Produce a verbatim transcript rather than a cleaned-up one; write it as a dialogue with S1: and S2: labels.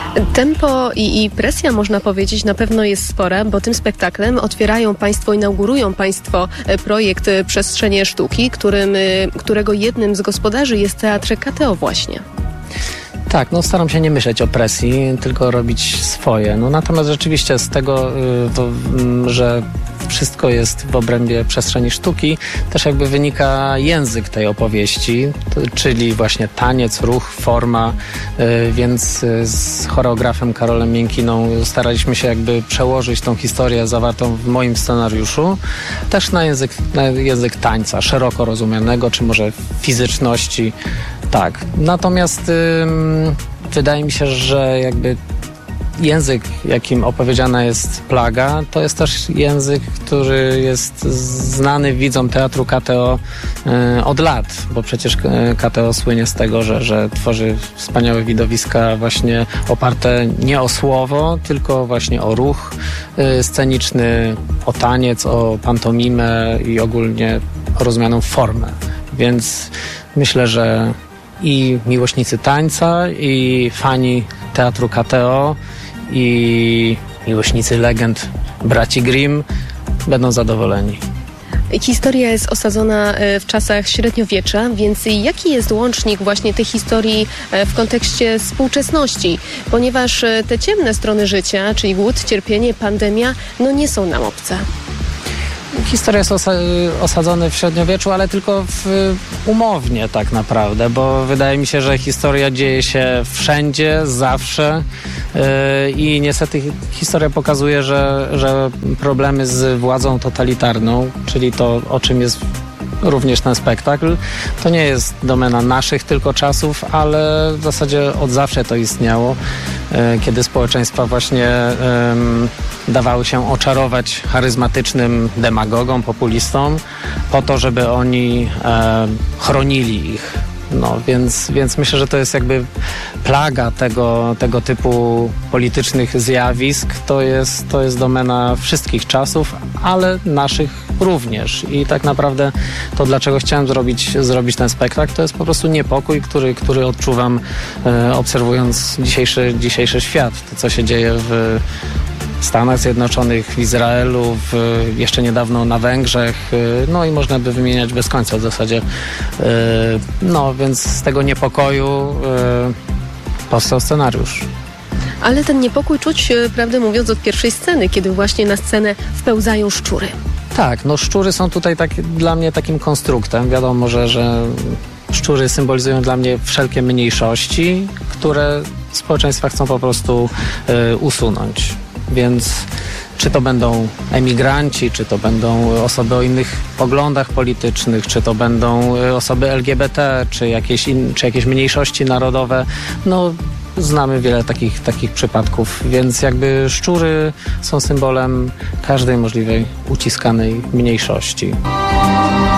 S1: Tempo i, i presja, można powiedzieć, na pewno jest spora, bo tym spektaklem otwierają Państwo, inaugurują Państwo projekt Przestrzenie Sztuki, którym, którego jednym z gospodarzy jest Teatr K T O właśnie.
S2: Tak, no staram się nie myśleć o presji, tylko robić swoje. No natomiast rzeczywiście z tego, to, że wszystko jest w obrębie przestrzeni sztuki, też jakby wynika język tej opowieści, czyli właśnie taniec, ruch, forma, więc z choreografem Karolem Miękiną staraliśmy się jakby przełożyć tą historię zawartą w moim scenariuszu też na język, na język tańca, szeroko rozumianego, czy może fizyczności. Tak, natomiast ym, wydaje mi się, że jakby język, jakim opowiedziana jest Plaga, to jest też język, który jest znany widzom Teatru K T O y, od lat, bo przecież K T O słynie z tego, że, że tworzy wspaniałe widowiska właśnie oparte nie o słowo, tylko właśnie o ruch y, sceniczny, o taniec, o pantomimę i ogólnie o rozumianą formę. Więc myślę, że i miłośnicy tańca, i fani Teatru K T O, i miłośnicy legend braci Grimm będą zadowoleni.
S1: Historia jest osadzona w czasach średniowiecza, więc jaki jest łącznik właśnie tej historii w kontekście współczesności? Ponieważ te ciemne strony życia, czyli głód, cierpienie, pandemia, no nie są nam obce.
S2: Historia jest osa- osadzona w średniowieczu, ale tylko w, umownie tak naprawdę, bo wydaje mi się, że historia dzieje się wszędzie, zawsze yy, i niestety historia pokazuje, że, że problemy z władzą totalitarną, czyli to, o czym jest również ten spektakl, to nie jest domena naszych tylko czasów, ale w zasadzie od zawsze to istniało, kiedy społeczeństwa właśnie um, dawały się oczarować charyzmatycznym demagogom, populistom po to, żeby oni um, chronili ich. No, więc, więc myślę, że to jest jakby plaga tego, tego typu politycznych zjawisk. To jest, to jest domena wszystkich czasów, ale naszych również. I tak naprawdę to, dlaczego chciałem zrobić, zrobić ten spektakl, to jest po prostu niepokój, który, który odczuwam e, obserwując dzisiejszy, dzisiejszy świat. To, co się dzieje w Stanach Zjednoczonych, w Izraelu, w, jeszcze niedawno na Węgrzech, no i można by wymieniać bez końca w zasadzie. No więc z tego niepokoju powstał scenariusz.
S1: Ale ten niepokój czuć, prawdę mówiąc, od pierwszej sceny, kiedy właśnie na scenę wpełzają szczury. Tak,
S2: no szczury są tutaj tak, dla mnie takim konstruktem. Wiadomo, że, że szczury symbolizują dla mnie wszelkie mniejszości, które społeczeństwa chcą po prostu y, usunąć. Więc czy to będą emigranci, czy to będą osoby o innych poglądach politycznych, czy to będą osoby L G B T, czy jakieś, in, czy jakieś mniejszości narodowe, no znamy wiele takich, takich przypadków, więc jakby szczury są symbolem każdej możliwej uciskanej mniejszości.